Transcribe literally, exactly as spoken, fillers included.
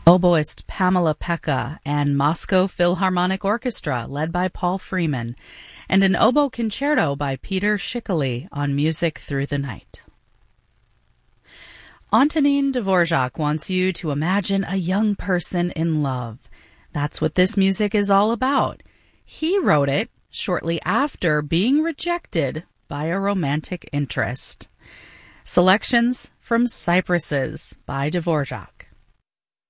Oboist Pamela Pekka and Moscow Philharmonic Orchestra led by Paul Freeman, and an oboe concerto by Peter Schickele on Music Through the Night. Antonin Dvorak wants you to imagine a young person in love. That's what this music is all about. He wrote it shortly after being rejected by a romantic interest. Selections from Cypresses by Dvorak.